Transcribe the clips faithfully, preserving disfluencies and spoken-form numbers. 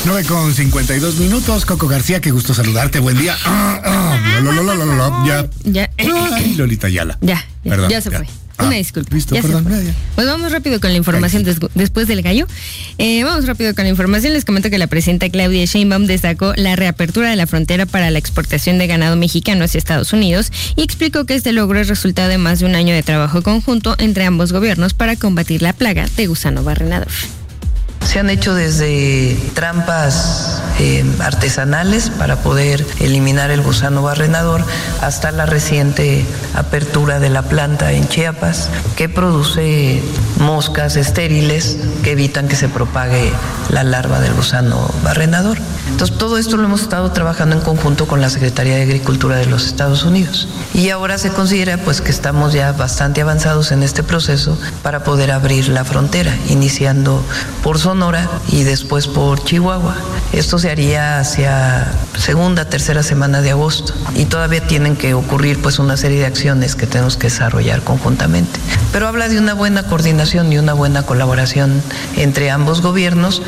nueve con cincuenta y dos minutos. Coco García, qué gusto saludarte. Buen día. Ah, ah, lo, lo, lo, lo, lo, lo, ya. Ya. Ay, Lolita Ayala. Ya, ya, Perdón, ya se ya. fue. Ah, Una disculpa. Listo, ya perdón. se fue. Ya, ya. Pues vamos rápido con la información des- después del gallo. Eh, vamos rápido con la información. Les comento que la presidenta Claudia Sheinbaum destacó la reapertura de la frontera para la exportación de ganado mexicano hacia Estados Unidos y explicó que este logro es resultado de más de un año de trabajo conjunto entre ambos gobiernos para combatir la plaga de gusano barrenador. Se han hecho desde trampas eh, artesanales para poder eliminar el gusano barrenador hasta la reciente apertura de la planta en Chiapas, que produce moscas estériles que evitan que se propague la larva del gusano barrenador. Entonces, todo esto lo hemos estado trabajando en conjunto con la Secretaría de Agricultura de los Estados Unidos. Y ahora se considera pues que estamos ya bastante avanzados en este proceso para poder abrir la frontera, iniciando por Sonora y después por Chihuahua. Esto se haría hacia segunda, tercera semana de agosto y todavía tienen que ocurrir pues una serie de acciones que tenemos que desarrollar conjuntamente. Pero habla de una buena coordinación y una buena colaboración entre ambos gobiernos.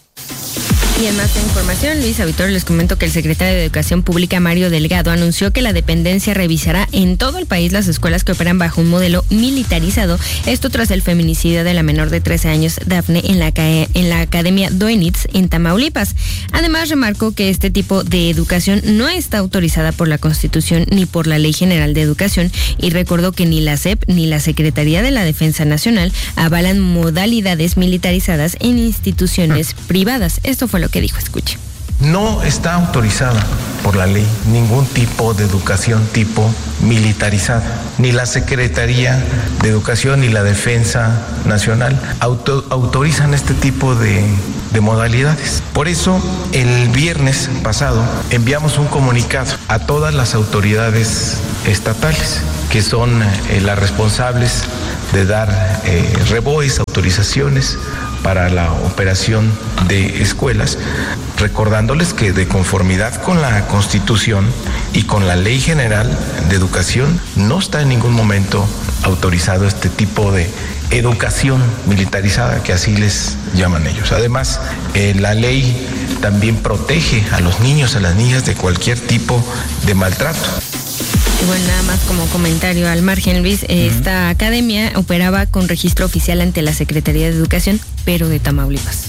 Y en más información, Luisa Vittorio, les comento que el secretario de Educación Pública, Mario Delgado, anunció que la dependencia revisará en todo el país las escuelas que operan bajo un modelo militarizado, esto tras el feminicidio de la menor de trece años, Dafne, en la, en la Academia Doenitz, en Tamaulipas. Además, remarcó que este tipo de educación no está autorizada por la Constitución ni por la Ley General de Educación y recordó que ni la S E P ni la Secretaría de la Defensa Nacional avalan modalidades militarizadas en instituciones privadas. Esto fue lo que dijo, escuche. No está autorizada por la ley ningún tipo de educación tipo militarizada. Ni la Secretaría de Educación ni la Defensa Nacional auto, autorizan este tipo de, de modalidades. Por eso, el viernes pasado enviamos un comunicado a todas las autoridades estatales, que son eh, las responsables de dar eh, reboes, autorizaciones para la operación de escuelas, recordándoles que de conformidad con la Constitución y con la Ley General de Educación no está en ningún momento autorizado este tipo de educación militarizada, que así les llaman ellos. Además, eh, la ley también protege a los niños, a las niñas de cualquier tipo de maltrato. Y bueno, nada más como comentario al margen, Luis, uh-huh. Esta academia operaba con registro oficial ante la Secretaría de Educación, pero de Tamaulipas.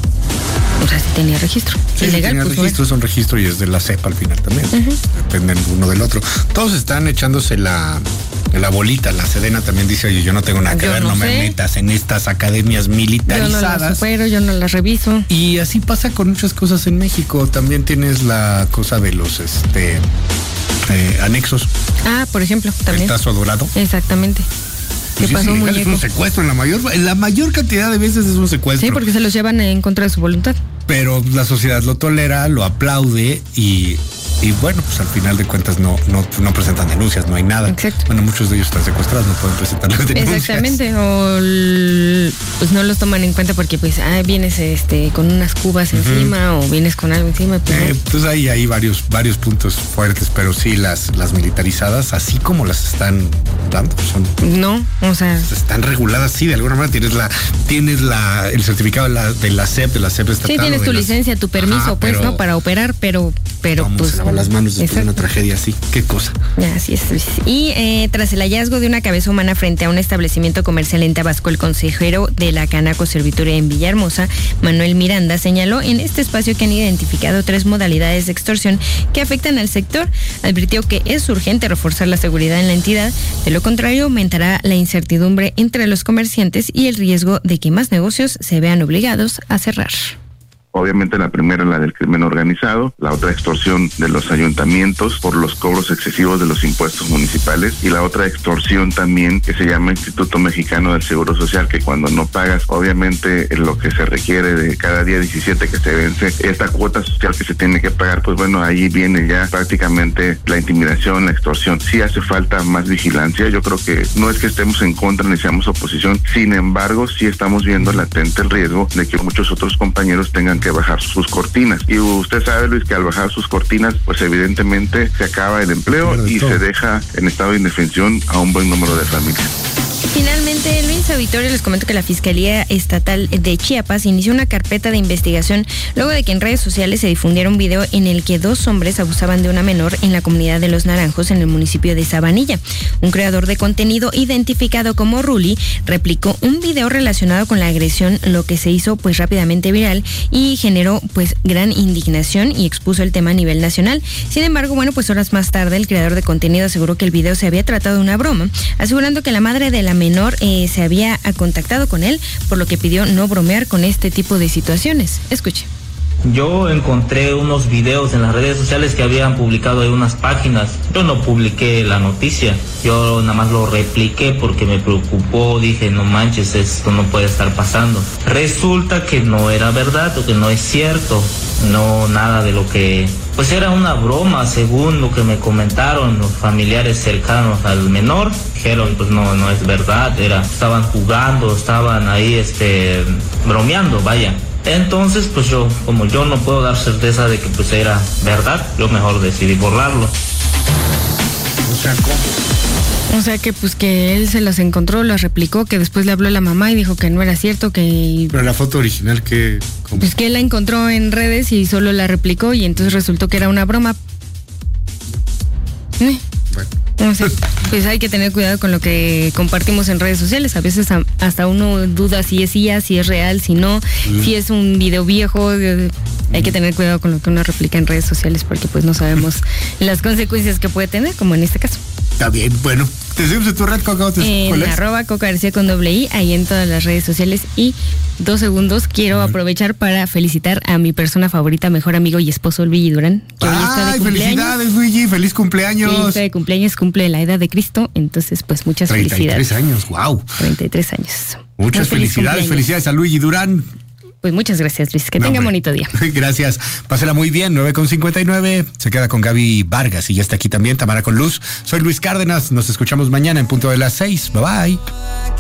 O sea, sí tenía registro. Sí, ilegal, tenía pues, registro, es un registro y es de la S E P al final también. Uh-huh. Dependen uno del otro. Todos están echándose la, la bolita. La Sedena también dice, oye, yo no tengo nada que yo ver, no, no me metas en estas academias militarizadas. Yo no las supero, yo no las reviso. Y así pasa con muchas cosas en México. También tienes la cosa de los, este... Eh, anexos. Ah, por ejemplo, también. El tazo dorado. Exactamente. ¿Qué pues pasó, es, muñeco? Es un secuestro, en la mayor, en la mayor cantidad de veces es un secuestro. Sí, porque se los llevan en contra de su voluntad. Pero la sociedad lo tolera, lo aplaude y, y bueno, pues al final de cuentas no, no, no presentan denuncias, no hay nada. Exacto. Bueno, muchos de ellos están secuestrados, no pueden presentar las denuncias. Exactamente, o l- pues no los toman en cuenta porque pues ah, vienes este con unas cubas uh-huh. encima o vienes con algo encima. Pues, eh, no. pues ahí hay varios, varios puntos fuertes, pero sí las, las militarizadas, así como las están dando, son... No, o sea... Están reguladas, sí, de alguna manera tienes la, tienes la, el certificado de la, de la S E P, de la S E P estatal. Sí, tienes tu las... licencia, tu permiso, Ajá, pues, pero... ¿no? Para operar, pero, pero Vamos pues... a lavar las manos después exacto. de una tragedia así, qué cosa. Así es, Luis. Y eh, tras el hallazgo de una cabeza humana frente a un establecimiento comercial en Tabasco, el consejero de la Canaco Servituria en Villahermosa, Manuel Miranda, señaló en este espacio que han identificado tres modalidades de extorsión que afectan al sector. Advirtió que es urgente reforzar la seguridad en la entidad, de lo contrario aumentará la incertidumbre entre los comerciantes y el riesgo de que más negocios se vean obligados a cerrar. Obviamente la primera, la del crimen organizado, la otra extorsión de los ayuntamientos por los cobros excesivos de los impuestos municipales y la otra extorsión también que se llama Instituto Mexicano del Seguro Social, que cuando no pagas obviamente lo que se requiere de cada día diecisiete que se vence, esta cuota social que se tiene que pagar, pues bueno, ahí viene ya prácticamente la intimidación, la extorsión. Sí hace falta más vigilancia, yo creo que no es que estemos en contra ni seamos oposición, sin embargo sí estamos viendo latente el riesgo de que muchos otros compañeros tengan que bajar sus cortinas. Y usted sabe, Luis, que al bajar sus cortinas, pues evidentemente se acaba el empleo y se deja en estado de indefensión a un buen número de familias. Finalmente, Luis Auditorio, les comento que la Fiscalía Estatal de Chiapas inició una carpeta de investigación luego de que en redes sociales se difundiera un video en el que dos hombres abusaban de una menor en la comunidad de Los Naranjos, en el municipio de Sabanilla. Un creador de contenido identificado como Ruli replicó un video relacionado con la agresión, lo que se hizo pues rápidamente viral y generó pues gran indignación y expuso el tema a nivel nacional. Sin embargo, bueno, pues horas más tarde el creador de contenido aseguró que el video se había tratado de una broma, asegurando que la madre de la menor eh, se había contactado con él, por lo que pidió no bromear con este tipo de situaciones. Escuche. Yo encontré unos videos en las redes sociales que habían publicado en unas páginas. Yo no publiqué la noticia, yo nada más lo repliqué porque me preocupó, dije, no manches, esto no puede estar pasando. Resulta que no era verdad, o que no es cierto, no nada de lo que... Pues era una broma, según lo que me comentaron los familiares cercanos al menor. Dijeron, pues no, no es verdad, era, estaban jugando, estaban ahí, este, bromeando, vaya. Entonces, pues yo, como yo no puedo dar certeza de que pues era verdad, yo mejor decidí borrarlo. O sea, ¿cómo? O sea que pues que él se las encontró, las replicó, que después le habló a la mamá y dijo que no era cierto, que... Pero la foto original, que pues que él la encontró en redes y solo la replicó y entonces resultó que era una broma. ¿Eh? Bueno. No sé, pues hay que tener cuidado con lo que compartimos en redes sociales. A veces a, hasta uno duda si es I A, si es real, si no, mm. si es un video viejo. Hay que tener cuidado con lo que uno replica en redes sociales porque pues no sabemos las consecuencias que puede tener, como en este caso. Está bien, bueno. ¿Te seguimos en tu red, Coca? En arroba Coca García con doble I, ahí en todas las redes sociales. Y dos segundos, quiero uh-huh. aprovechar para felicitar a mi persona favorita, mejor amigo y esposo, Luigi Durán, que hoy está de cumpleaños. Felicidades, Luigi, feliz cumpleaños. Sí, está de cumpleaños, cumple la edad de Cristo, entonces pues muchas treinta y tres felicidades. años, wow. treinta y tres años. Muchas felicidades, felicidades a Luigi Durán. Pues muchas gracias, Luis. Que no, tenga hombre. bonito día. Gracias. Pásela muy bien. nueve con cincuenta y nueve. Se queda con Gaby Vargas y ya está aquí también Tamara con Luz. Soy Luis Cárdenas. Nos escuchamos mañana en punto de las seis. Bye bye.